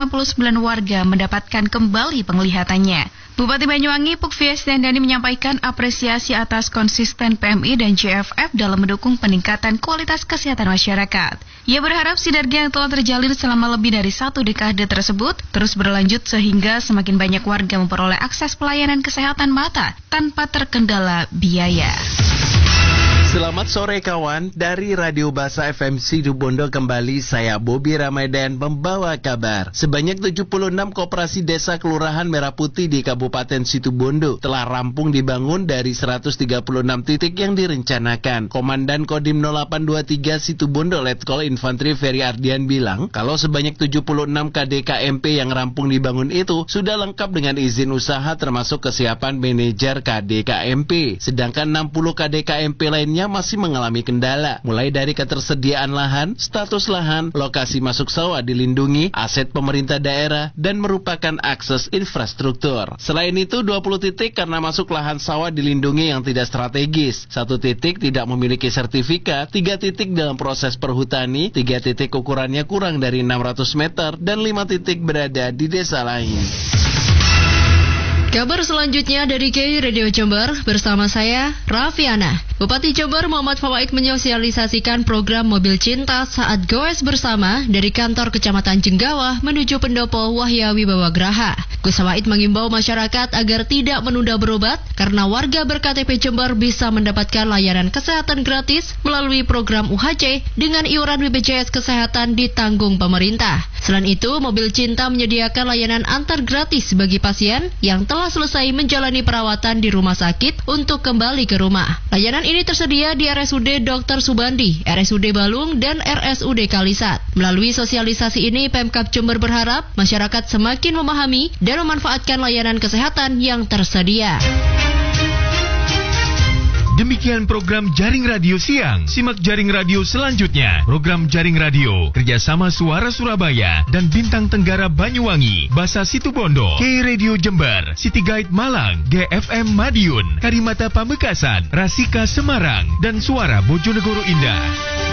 59 warga mendapatkan kembali penglihatannya. Bupati Banyuwangi Pukvies Dandani menyampaikan apresiasi atas konsisten PMI dan JFF dalam mendukung peningkatan kualitas kesehatan masyarakat. Ia berharap sinergi yang telah terjalin selama lebih dari 1 dekade tersebut terus berlanjut sehingga semakin banyak warga memperoleh akses pelayanan kesehatan mata tanpa terkendala biaya. Selamat sore kawan, dari Radio Basa FM Situbondo kembali saya Bobi Ramadan membawa kabar. Sebanyak 76 koperasi desa Kelurahan Merah Putih di Kabupaten Situbondo telah rampung dibangun dari 136 titik yang direncanakan. Komandan Kodim 0823 Situbondo Letkol Infantri Ferry Ardian bilang, kalau sebanyak 76 KDKMP yang rampung dibangun itu sudah lengkap dengan izin usaha termasuk kesiapan manajer KDKMP. Sedangkan 60 KDKMP lainnya masih mengalami kendala, mulai dari ketersediaan lahan, status lahan, lokasi masuk sawah dilindungi, aset pemerintah daerah, dan merupakan akses infrastruktur. Selain itu, 20 titik karena masuk lahan sawah dilindungi yang tidak strategis, 1 titik tidak memiliki sertifikat, 3 titik dalam proses perhutani, 3 titik ukurannya kurang dari 600 meter, dan 5 titik berada di desa lain. Kabar selanjutnya dari KI Radio Jember bersama saya, Raffiana. Bupati Jember Muhammad Fawaid menyosialisasikan program Mobil Cinta saat goes bersama dari kantor Kecamatan Jenggawah menuju Pendopo Wahya Wibawa Graha. Gus Fawaid mengimbau masyarakat agar tidak menunda berobat karena warga ber-KTP Jember bisa mendapatkan layanan kesehatan gratis melalui program UHC dengan iuran BPJS Kesehatan ditanggung pemerintah. Selain itu, Mobil Cinta menyediakan layanan antar gratis bagi pasien yang telah selesai menjalani perawatan di rumah sakit untuk kembali ke rumah. Layanan ini tersedia di RSUD Dr. Subandi, RSUD Balung, dan RSUD Kalisat. Melalui sosialisasi ini, Pemkab Jember berharap masyarakat semakin memahami dan memanfaatkan layanan kesehatan yang tersedia. Demikian program Jaring Radio Siang. Simak Jaring Radio selanjutnya. Program Jaring Radio kerjasama Suara Surabaya dan Bintang Tenggara Banyuwangi, Basa Situbondo, K Radio Jember, City Guide Malang, GFM Madiun, Karimata Pamekasan, Rasika Semarang, dan Suara Bojonegoro Indah.